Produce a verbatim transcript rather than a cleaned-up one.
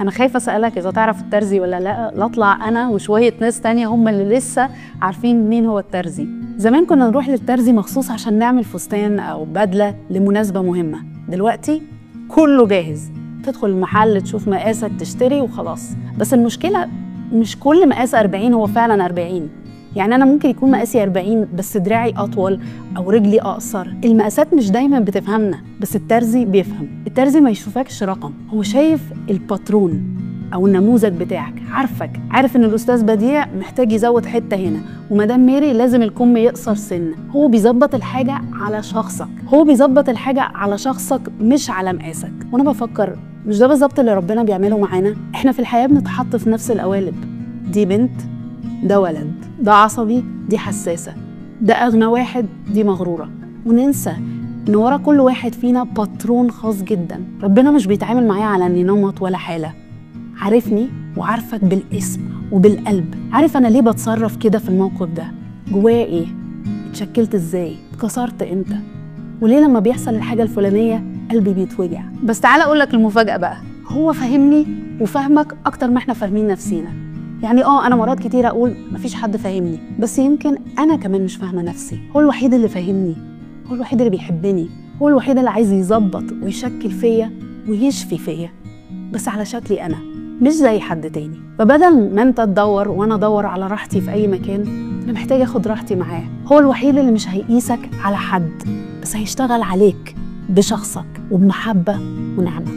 انا خايفه اسالك اذا تعرف الترزي ولا لا، لا اطلع انا وشويه ناس تانية هم اللي لسه عارفين مين هو الترزي. زمان كنا نروح للترزي مخصوص عشان نعمل فستان او بدله لمناسبه مهمه، دلوقتي كله جاهز، تدخل المحل تشوف مقاسك تشتري وخلاص. بس المشكله مش كل مقاس أربعين هو فعلا أربعين، يعني أنا ممكن يكون مقاسي أربعين بس دراعي أطول أو رجلي أقصر. المقاسات مش دايما بتفهمنا، بس الترزي بيفهم. الترزي ما يشوفكش رقم، هو شايف الباترون أو النموذج بتاعك، عارفك، عارف إن الأستاذ بديع محتاج يزود حتة هنا، ومدام ميري لازم الكم يقصر سنة. هو بيظبط الحاجة على شخصك، هو بيظبط الحاجة على شخصك مش على مقاسك. وأنا بفكر مش ده بالظبط اللي ربنا بيعمله معانا؟ إحنا في الحياة بنتحط في نفس القوالب، دي بنت، ده ولد، ده عصبي، دي حساسة، ده أغنى واحد، دي مغرورة، وننسى إن ورا كل واحد فينا باترون خاص جدا. ربنا مش بيتعامل معايا على إني نمط ولا حالة، عارفني وعارفك بالاسم وبالقلب، عارف أنا ليه بتصرف كده في الموقف ده، جوايا إيه، اتشكلت إزاي، اتكسرت إمتى، وليه لما بيحصل الحاجة الفلانية قلبي بيتوجع. بس تعالى أقولك المفاجأة بقى، هو فاهمني وفاهمك أكتر ما إحنا فاهمين نفسينا. يعني اه انا مرات كتير اقول مفيش حد فاهمني، بس يمكن انا كمان مش فاهمه نفسي. هو الوحيد اللي فاهمني، هو الوحيد اللي بيحبني، هو الوحيد اللي عايز يظبط ويشكل فيا ويشفي فيا، بس على شكلي انا مش زي حد تاني. فبدل ما انت تدور وانا ادور على راحتي في اي مكان، انا محتاجه اخد راحتي معاه. هو الوحيد اللي مش هيقيسك على حد، بس هيشتغل عليك بشخصك وبمحبه ونعمه.